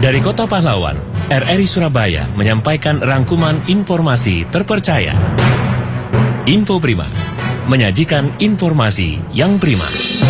Dari Kota Pahlawan, RRI Surabaya menyampaikan rangkuman informasi terpercaya. Info Prima, menyajikan informasi yang prima.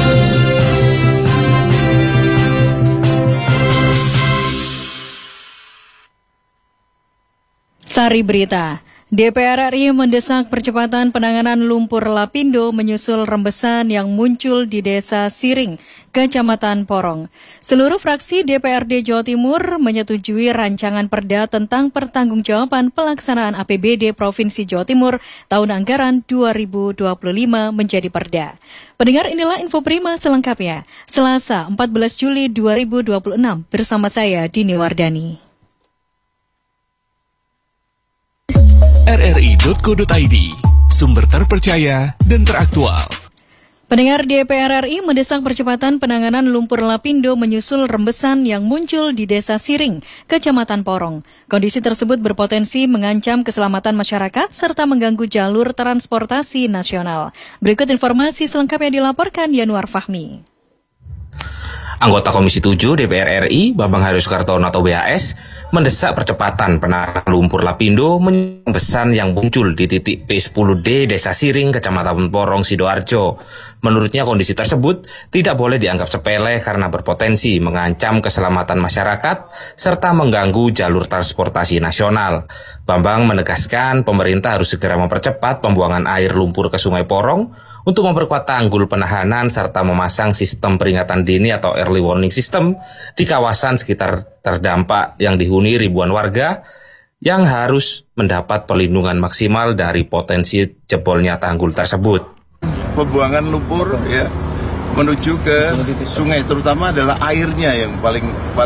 Sari Berita, DPR RI mendesak percepatan penanganan lumpur lapindo menyusul rembesan yang muncul di Desa Siring, Kecamatan Porong. Seluruh fraksi DPRD Jawa Timur menyetujui rancangan perda tentang pertanggungjawaban pelaksanaan APBD Provinsi Jawa Timur tahun anggaran 2025 menjadi perda. Pendengar, inilah info prima selengkapnya. Selasa 14 Juli 2026 bersama saya Dini Wardani. RRI.co.id, sumber terpercaya dan teraktual. Pendengar, DPR RI mendesak percepatan penanganan lumpur lapindo menyusul rembesan yang muncul di Desa Siring, Kecamatan Porong. Kondisi tersebut berpotensi mengancam keselamatan masyarakat serta mengganggu jalur transportasi nasional. Berikut informasi selengkapnya dilaporkan Yanuar Fahmi. Anggota Komisi 7 DPR RI, Bambang Hari Sukartono atau BHS, mendesak percepatan penanganan lumpur lapindo rembesan yang muncul di titik P10D Desa Siring, Kecamatan Porong, Sidoarjo. Menurutnya kondisi tersebut tidak boleh dianggap sepele karena berpotensi mengancam keselamatan masyarakat serta mengganggu jalur transportasi nasional. Bambang menegaskan pemerintah harus segera mempercepat pembuangan air lumpur ke Sungai Porong untuk memperkuat tanggul penahanan serta memasang sistem peringatan dini atau early warning system di kawasan sekitar terdampak yang dihuni ribuan warga yang harus mendapat perlindungan maksimal dari potensi jebolnya tanggul tersebut. Pembuangan lumpur ya menuju ke sungai, terutama adalah airnya yang paling